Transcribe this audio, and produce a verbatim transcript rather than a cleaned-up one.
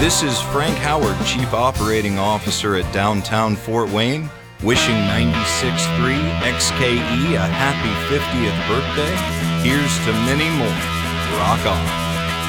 This is Frank Howard, Chief Operating Officer at Downtown Fort Wayne, wishing ninety-six point three X K E a happy fiftieth birthday. Here's to many more. Rock on.